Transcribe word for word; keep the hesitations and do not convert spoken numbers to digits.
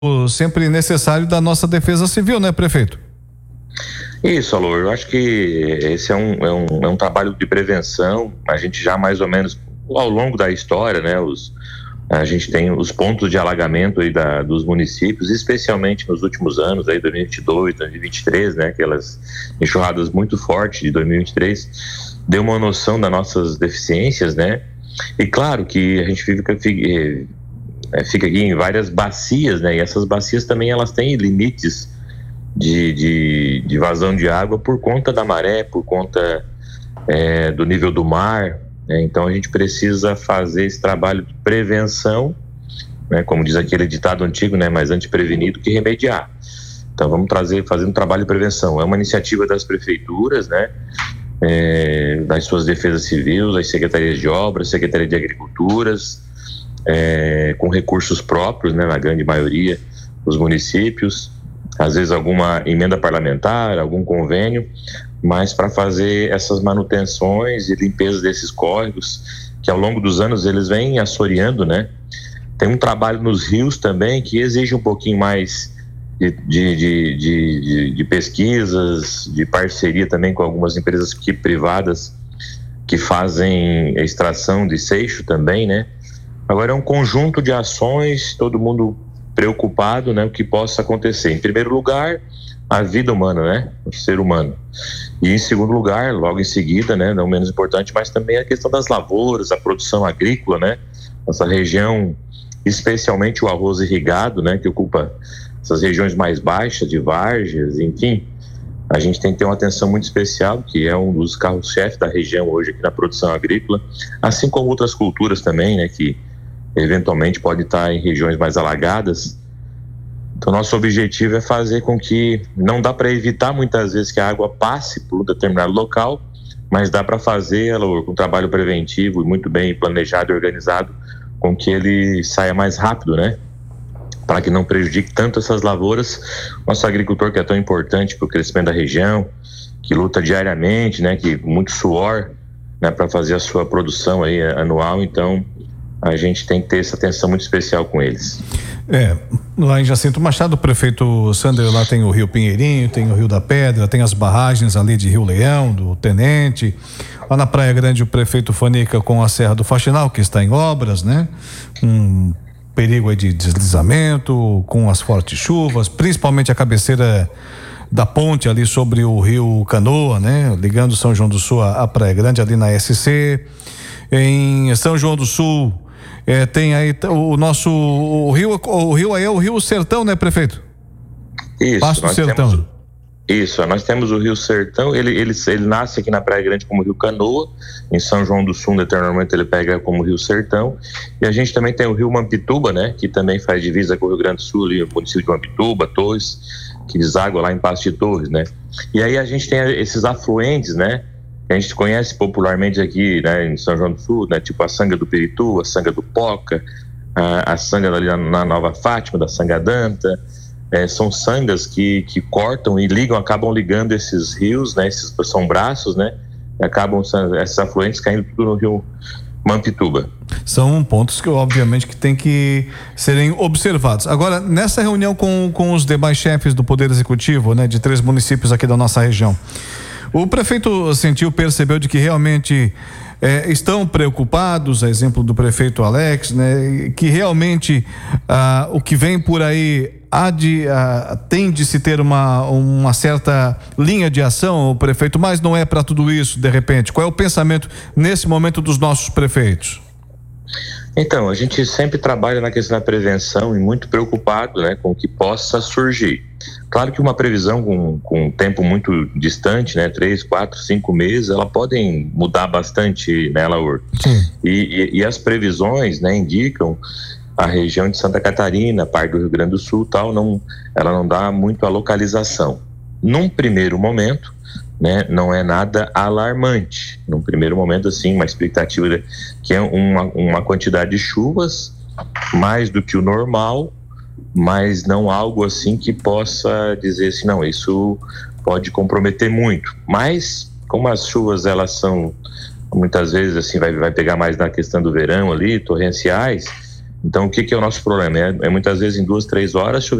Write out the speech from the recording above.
sempre necessário da nossa defesa civil, né, prefeito? Isso, Alô, eu acho que esse é um, é, um, é um trabalho de prevenção. A gente já mais ou menos, ao longo da história, né, os, a gente tem os pontos de alagamento aí da, dos municípios, especialmente nos últimos anos, aí dois mil e vinte e dois, dois mil e vinte e três, né, aquelas enxurradas muito fortes de dois mil e vinte e três, deu uma noção das nossas deficiências, né, e claro que a gente fica, fica, fica aqui em várias bacias, né, e essas bacias também elas têm limites De, de, de vazão de água por conta da maré, por conta é, do nível do mar, né? Então a gente precisa fazer esse trabalho de prevenção, né? Como diz aquele ditado antigo, né? Mais antes prevenido que remediar. Então vamos trazer, fazer um trabalho de prevenção. É uma iniciativa das prefeituras, né? É, das suas defesas civis, das secretarias de obras, secretaria de agriculturas, é, com recursos próprios, né? Na grande maioria dos municípios, às vezes alguma emenda parlamentar, algum convênio, mas para fazer essas manutenções e limpeza desses córregos, que ao longo dos anos eles vêm assoreando, né? Tem um trabalho nos rios também que exige um pouquinho mais de, de, de, de, de pesquisas, de parceria também com algumas empresas que, privadas que fazem extração de seixo também, né? Agora é um conjunto de ações, todo mundo preocupado, né, o que possa acontecer. Em primeiro lugar, a vida humana, né, o ser humano. E em segundo lugar, logo em seguida, né, não menos importante, mas também a questão das lavouras, a produção agrícola, né, essa região, especialmente o arroz irrigado, né, que ocupa essas regiões mais baixas de Vargas, enfim, a gente tem que ter uma atenção muito especial, que é um dos carros-chefes da região hoje aqui na produção agrícola, assim como outras culturas também, né, que eventualmente pode estar em regiões mais alagadas. Então nosso objetivo é fazer com que, não dá para evitar muitas vezes que a água passe por um determinado local, mas dá para fazer com um trabalho preventivo e muito bem planejado e organizado, com que ele saia mais rápido, né? Para que não prejudique tanto essas lavouras. Nosso agricultor, que é tão importante para o crescimento da região, que luta diariamente, né? Que muito suor, né? Para fazer a sua produção aí anual, então a gente tem que ter essa atenção muito especial com eles. É, lá em Jacinto Machado, o prefeito Sander, lá tem o Rio Pinheirinho, tem o Rio da Pedra, tem as barragens ali de Rio Leão, do Tenente. Lá na Praia Grande, o prefeito Fanica com a Serra do Faxinal, que está em obras, né? Um perigo aí de deslizamento, com as fortes chuvas, principalmente a cabeceira da ponte ali sobre o Rio Canoa, né? Ligando São João do Sul à Praia Grande, ali na S C. Em São João do Sul, é, tem aí o nosso o rio, o rio aí é o Rio Sertão, né, prefeito? Isso. Passo do nós Sertão. Temos, isso, nós temos o Rio Sertão, ele, ele, ele nasce aqui na Praia Grande como Rio Canoa, em São João do Sul, determinadamente ele pega como Rio Sertão, e a gente também tem o Rio Mampituba, né, que também faz divisa com o Rio Grande do Sul, ali, o município de Mampituba, Torres, que deságua lá em Passo de Torres, né? E aí a gente tem esses afluentes, né, que a gente conhece popularmente aqui, né, em São João do Sul, né, tipo a Sanga do Pirituba, a Sanga do Poca, a, a Sanga ali na, na Nova Fátima, da Sangadanta, é, são sangas que, que cortam e ligam, acabam ligando esses rios, né, esses são braços, né, e acabam esses afluentes caindo tudo no Rio Mampituba. São pontos que obviamente que tem que serem observados. Agora, nessa reunião com, com os demais chefes do Poder Executivo, né, de três municípios aqui da nossa região, o prefeito sentiu, percebeu de que realmente é, estão preocupados, a exemplo do prefeito Alex, né, que realmente ah, o que vem por aí há de, ah, tem de se ter uma, uma certa linha de ação, o prefeito, mas não é para tudo isso, de repente. Qual é o pensamento nesse momento dos nossos prefeitos? Então, a gente sempre trabalha na questão da prevenção e muito preocupado, né, com o que possa surgir. Claro que uma previsão com, com um tempo muito distante, né, três, quatro, cinco meses, ela podem mudar bastante, né, Laur? E, e, e as previsões, né, indicam a região de Santa Catarina, parte do Rio Grande do Sul, tal, não, ela não dá muito a localização. Num primeiro momento, né, não é nada alarmante. Num primeiro momento, assim, uma expectativa de, que é uma, uma quantidade de chuvas mais do que o normal, mas não algo assim que possa dizer assim, não, isso pode comprometer muito. Mas, como as chuvas, elas são, muitas vezes, assim, vai, vai pegar mais na questão do verão ali, torrenciais, Então, o que, que é o nosso problema? É, é muitas vezes em duas, três horas